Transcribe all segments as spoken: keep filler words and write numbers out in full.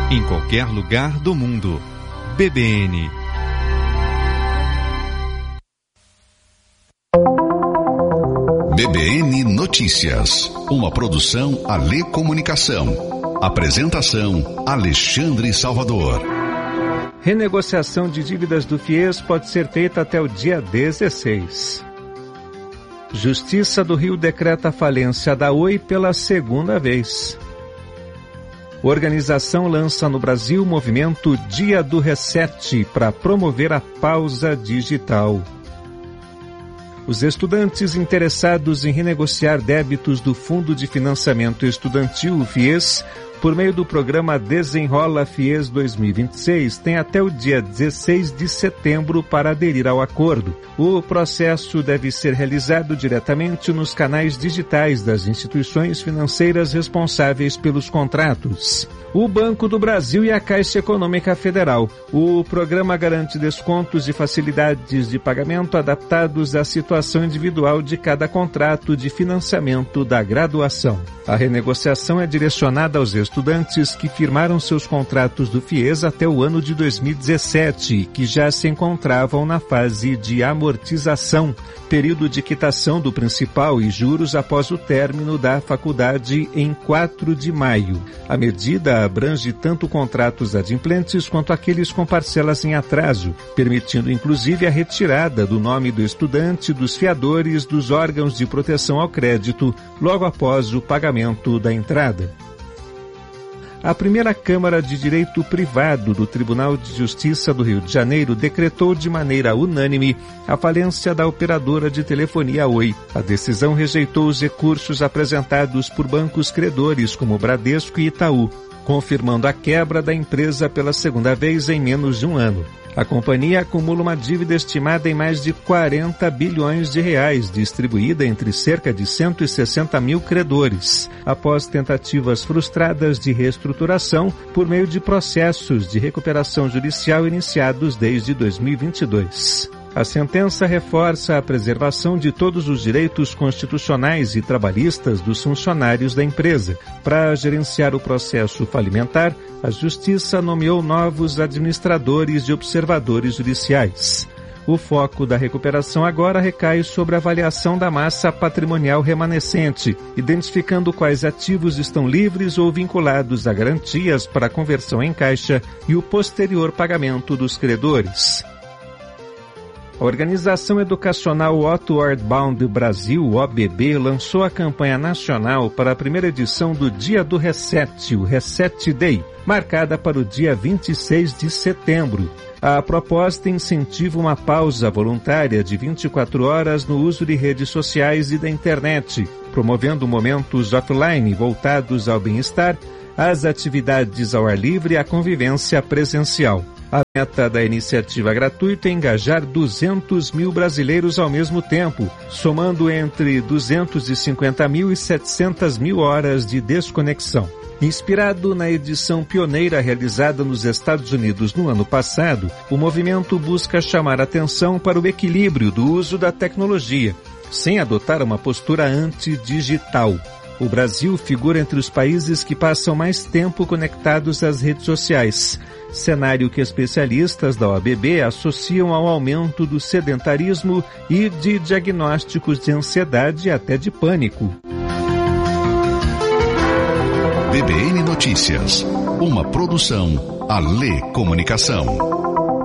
em qualquer lugar do mundo. B B N. B B N Notícias, uma produção Alê Comunicação. Apresentação Alexandre Salvador. Renegociação de dívidas do FIES pode ser feita até o dia dezesseis. Justiça do Rio decreta a falência da Oi pela segunda vez. Organização lança no Brasil o movimento Dia do Reset para promover a pausa digital. Os estudantes interessados em renegociar débitos do Fundo de Financiamento Estudantil, o FIES, por meio do programa Desenrola FIES dois mil e vinte e seis, têm até o dia dezesseis de setembro para aderir ao acordo. O processo deve ser realizado diretamente nos canais digitais das instituições financeiras responsáveis pelos contratos. O Banco do Brasil e a Caixa Econômica Federal. O programa garante descontos e facilidades de pagamento adaptados à situação individual de cada contrato de financiamento da graduação. A renegociação é direcionada aos estudantes que firmaram seus contratos do FIES até o ano de dois mil e dezessete, que já se encontravam na fase de amortização, período de quitação do principal e juros após o término da faculdade em quatro de maio. A medida abrange tanto contratos adimplentes quanto aqueles com parcelas em atraso, permitindo inclusive a retirada do nome do estudante, dos fiadores, dos órgãos de proteção ao crédito, logo após o pagamento da entrada. A primeira Câmara de Direito Privado do Tribunal de Justiça do Rio de Janeiro decretou de maneira unânime a falência da operadora de telefonia Oi. A decisão rejeitou os recursos apresentados por bancos credores como Bradesco e Itaú, confirmando a quebra da empresa pela segunda vez em menos de um ano. A companhia acumula uma dívida estimada em mais de quarenta bilhões de reais, distribuída entre cerca de cento e sessenta mil credores, após tentativas frustradas de reestruturação por meio de processos de recuperação judicial iniciados desde dois mil e vinte e dois. A sentença reforça a preservação de todos os direitos constitucionais e trabalhistas dos funcionários da empresa. Para gerenciar o processo falimentar, a Justiça nomeou novos administradores e observadores judiciais. O foco da recuperação agora recai sobre a avaliação da massa patrimonial remanescente, identificando quais ativos estão livres ou vinculados a garantias para a conversão em caixa e o posterior pagamento dos credores. A Organização Educacional Outward Bound Brasil, O B B, lançou a campanha nacional para a primeira edição do Dia do Reset, o Reset Day, marcada para o dia vinte e seis de setembro. A proposta incentiva uma pausa voluntária de vinte e quatro horas no uso de redes sociais e da internet, promovendo momentos offline voltados ao bem-estar, às atividades ao ar livre e à convivência presencial. A meta da iniciativa gratuita é engajar duzentos mil brasileiros ao mesmo tempo, somando entre duzentos e cinquenta mil e setecentas mil horas de desconexão. Inspirado na edição pioneira realizada nos Estados Unidos no ano passado, o movimento busca chamar atenção para o equilíbrio do uso da tecnologia, sem adotar uma postura antidigital. O Brasil figura entre os países que passam mais tempo conectados às redes sociais, cenário que especialistas da O B B associam ao aumento do sedentarismo e de diagnósticos de ansiedade e até de pânico. B B N Notícias, uma produção Alê Comunicação.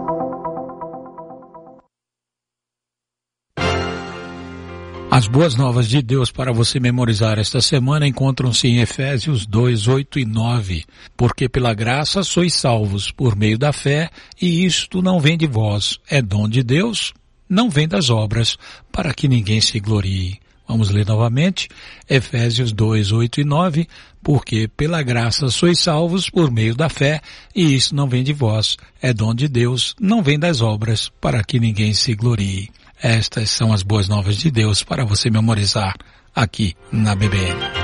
As boas novas de Deus para você memorizar esta semana encontram-se em Efésios dois, oito e nove. Porque pela graça sois salvos por meio da fé, e isto não vem de vós, é dom de Deus, não vem das obras, para que ninguém se glorie. Vamos ler novamente, Efésios dois, oito e nove. Porque pela graça sois salvos por meio da fé, e isso não vem de vós, é dom de Deus, não vem das obras, para que ninguém se glorie. Estas são as boas novas de Deus para você memorizar aqui na B B N.